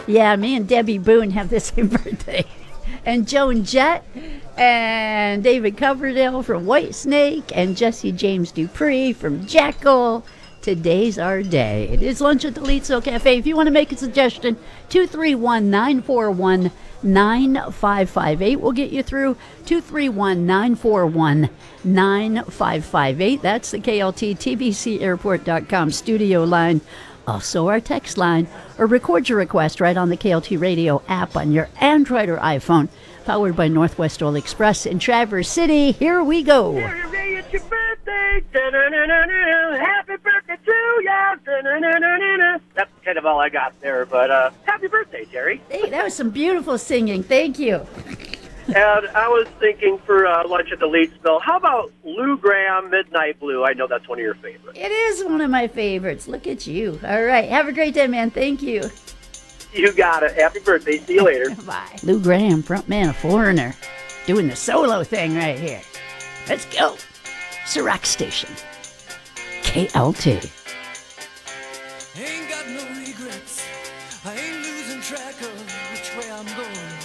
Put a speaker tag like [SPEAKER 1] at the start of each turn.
[SPEAKER 1] Yeah, me and Debbie Boone have the same birthday. And Joan Jett and David Coverdale from Whitesnake and Jesse James Dupree from Jackal. Today's our day. It is lunch at the Lizo Cafe. If you want to make a suggestion, 231-941-9558 will get you through. 231-941-9558. That's the KLT TBCAirport.com studio line. Also our text line, or record your request right on the KLT Radio app on your Android or iPhone, powered by Northwest Oil Express in Traverse City. Here we go.
[SPEAKER 2] Jerry, it's your birthday. Happy birthday to ya. That's kind of all I got there, but happy birthday, Jerry.
[SPEAKER 1] Hey, that was some beautiful singing. Thank you.
[SPEAKER 2] And I was thinking for lunch at the Leedsville, how about Lou Graham, Midnight Blue? I know that's one of your favorites.
[SPEAKER 1] It is one of my favorites. Look at you. All right. Have a great day, man. Thank you.
[SPEAKER 2] You got it. Happy birthday. See you later.
[SPEAKER 1] Bye. Lou Graham, frontman of Foreigner, doing the solo thing right here. Let's go. It's a rock station. KLT.
[SPEAKER 3] Ain't got no regrets. I ain't losing track of which way I'm going.